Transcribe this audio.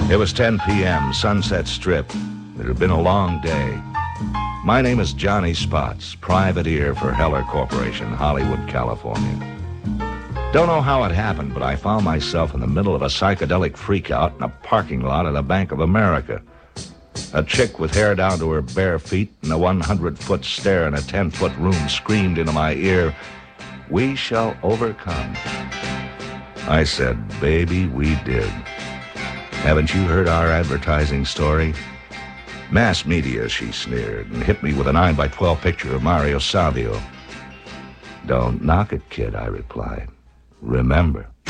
It was 10 p.m., Sunset Strip. It had been a long day. My name is Johnny Spots, privateer for Heller Corporation, Hollywood, California. Don't know how it happened, but I found myself in the middle of a psychedelic freakout in a parking lot at a Bank of America. A chick with hair down to her bare feet and a 100-foot stare in a 10-foot room screamed into my ear, "We shall overcome." I said, "Baby, we did. Haven't you heard our advertising story?" "Mass media," she sneered, and hit me with a 9x12 picture of Mario Savio. "Don't knock it, kid," I replied. "Remember,